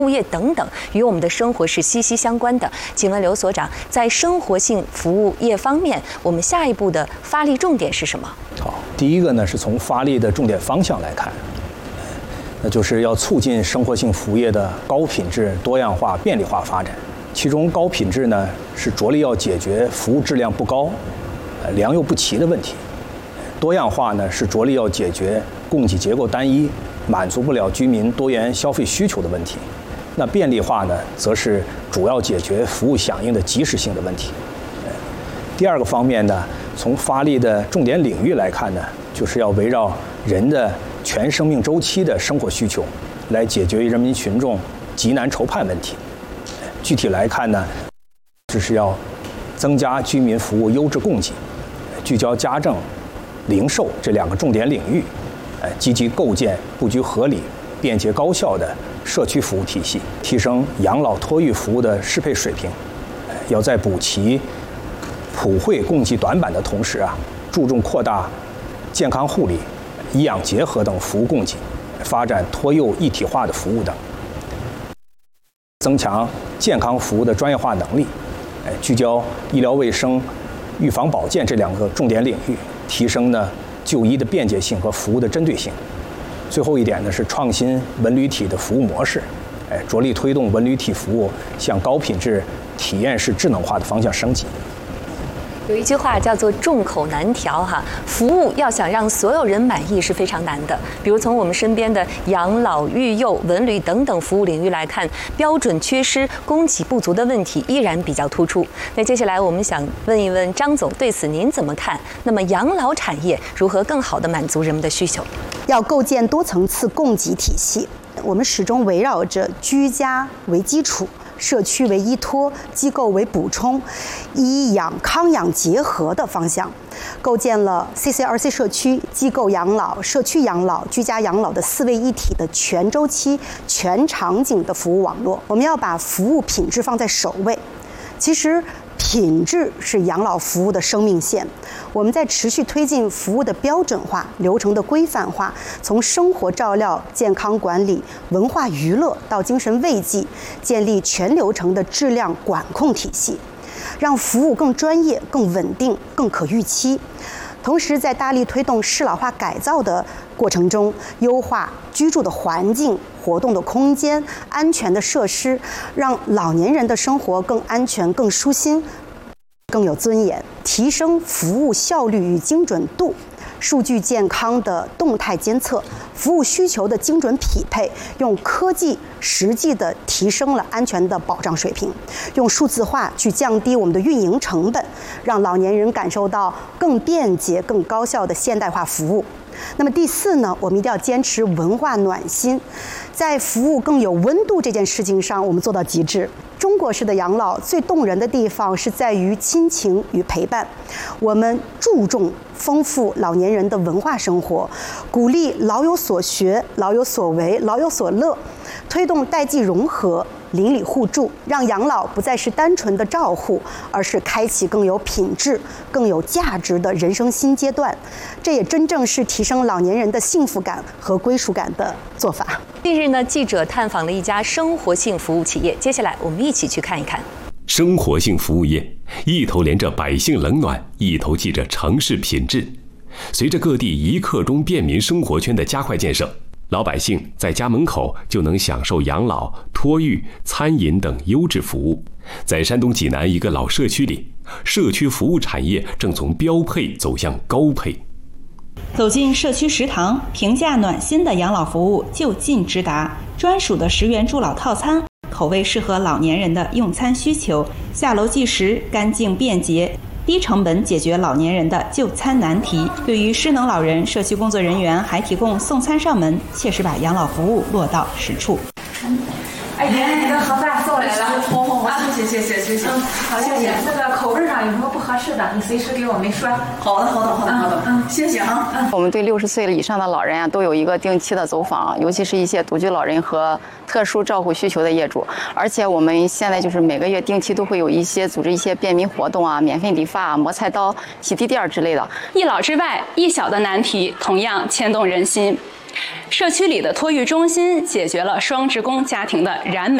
物业等等，与我们的生活是息息相关的。请问刘所长，在生活性服务业方面，我们下一步的发力重点是什么？ 好，第一个呢是从发力的重点方向来看，那就是要促进生活性服务业的高品质、多样化、便利化发展。其中高品质呢是着力要解决服务质量不高、良莠不齐的问题；多样化呢是着力要解决供给结构单一、满足不了居民多元消费需求的问题。那便利化呢，则是主要解决服务响应的及时性的问题。第二个方面呢，从发力的重点领域来看呢，就是要围绕人的全生命周期的生活需求，来解决人民群众急难愁盼问题。具体来看呢，就是要增加居民服务优质供给，聚焦家政、零售这两个重点领域，积极构建布局合理、便捷高效的社区服务体系，提升养老托育服务的适配水平。要在补齐普惠供给短板的同时注重扩大健康护理、医养结合等服务供给，发展托幼一体化的服务等，增强健康服务的专业化能力，聚焦医疗卫生、预防保健这两个重点领域，提升呢就医的便捷性和服务的针对性。最后一点呢是创新文旅体的服务模式，着力推动文旅体服务向高品质体验式智能化的方向升级。 有一句话叫做众口难调服务要想让所有人满意是非常难的。比如从我们身边的养老、育幼、文旅等等服务领域来看，标准缺失、供给不足的问题依然比较突出。那接下来我们想问一问张总，对此您怎么看？那么养老产业如何更好地满足人们的需求？ 要构建多层次供给体系，我们始终围绕着居家为基础、社区为依托、机构为补充、医养康养结合的方向，构建了 CCRC 社区、机构养老、社区养老、居家养老的四位一体的全周期、全场景的服务网络。我们要把服务品质放在首位。其实品质是养老服务的生命线，我们在持续推进服务的标准化、流程的规范化，从生活照料、健康管理、文化娱乐到精神慰藉，建立全流程的质量管控体系，让服务更专业、更稳定、更可预期。同时，在大力推动适老化改造的过程中，优化居住的环境、活动的空间、安全的设施，让老年人的生活更安全、更舒心、更有尊严，提升服务效率与精准度。数据健康的动态监测，服务需求的精准匹配，用科技实际的提升了安全的保障水平，用数字化去降低我们的运营成本，让老年人感受到更便捷、更高效的现代化服务。那么第四呢，我们一定要坚持文化暖心，在服务更有温度这件事情上，我们做到极致。中国式的养老最动人的地方是在于亲情与陪伴，我们注重丰富老年人的文化生活，鼓励老有所学、老有所为、老有所乐，推动代际融合、邻里互助，让养老不再是单纯的照护，而是开启更有品质、更有价值的人生新阶段。这也真正是提升老年人的幸福感和归属感的做法。 近日呢，记者探访了一家生活性服务企业，接下来我们一起去看一看。 生活性服务业一头连着百姓冷暖，一头系着城市品质。随着各地一刻钟便民生活圈的加快建设，老百姓在家门口就能享受养老、托育、餐饮等优质服务。在山东济南一个老社区里，社区服务产业正从标配走向高配。 走进社区食堂，平价暖心的养老服务就近直达，专属的10元助老套餐，口味适合老年人的用餐需求，下楼即食，干净便捷，低成本解决老年人的就餐难题。对于失能老人，社区工作人员还提供送餐上门，切实把养老服务落到实处。 哎呀，你的盒饭送来了，谢谢。好，谢谢。那个口味上有什么不合适的，你随时给我们说。 好的，谢谢啊。 我们对60岁以上的老人都有一个定期的走访，尤其是一些独居老人和特殊照护需求的业主。而且我们现在就是每个月定期都会有一些组织一些便民活动免费理发、磨菜刀、洗地垫之类的。 一老之外，一小的难题同样牵动人心。 社区里的托育中心解决了双职工家庭的燃眉